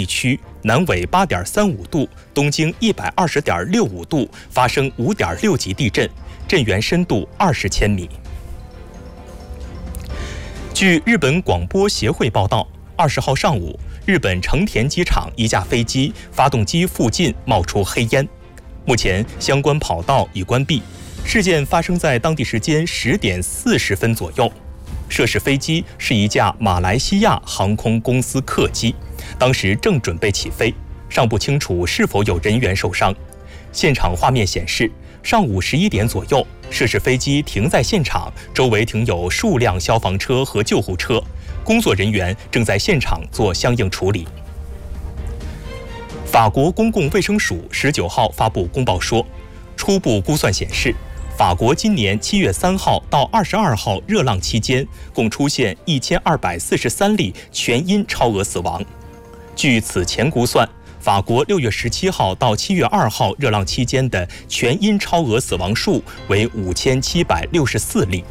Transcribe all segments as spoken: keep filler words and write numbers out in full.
区南纬八点三五度，东经一百二十点六五度发生五点六级地震，震源深度二十千米。据日本广播协会报道，二十号上午，日本成田机场一架飞机发动机附近冒出黑烟，目前相关跑道已关闭。事件发生在当地时间十点四十分左右。涉事飞机是一架马来西亚航空公司客机，当时正准备起飞，尚不清楚是否有人员受伤。现场画面显示，上午十一点左右，涉事飞机停在现场，周围停有数辆消防车和救护车，工作人员正在现场做相应处理。法国公共卫生署十九号发布公报说，初步估算显示，法国今年七月三号到二十二号热浪期间，共出现一千二百四十三例全因超额死亡。据此前估算，法国六月十七号到七月二号热浪期间的全因超额死亡数为五千七百六十四例。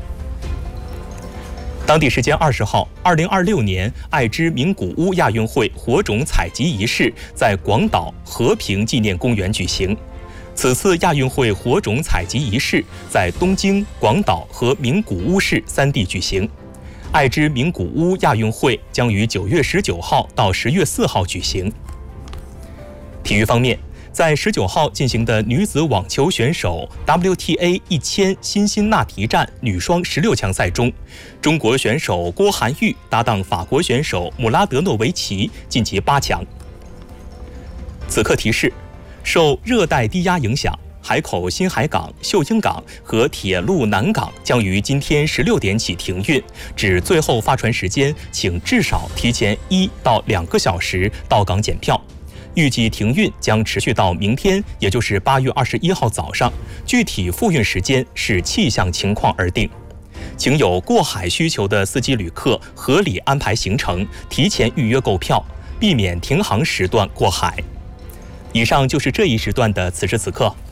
当地时间二十号，二零二六年爱知名古屋亚运会火种采集仪式在广岛和平纪念公园举行。此次亚运会火种采集仪式在东京、广岛和名古屋市三地举行。爱知名古屋亚运会将于九月十九号到十月四号举行。体育方面，在十九号进行的女子网球选手 W T A 一千辛辛那提站女双十六强赛中，中国选手郭涵玉搭档法国选手姆拉德诺维奇晋级八强。此刻提示，受热带低压影响，海口新海港、秀英港和铁路南港将于今天十六点起停运，指最后发船时间，请至少提前一到两个小时到港检票。预计停运将持续到明天，也就是八月二十一号早上，具体复运时间视气象情况而定。请有过海需求的司机旅客合理安排行程，提前预约购票，避免停航时段过海。以上就是这一时段的此时此刻，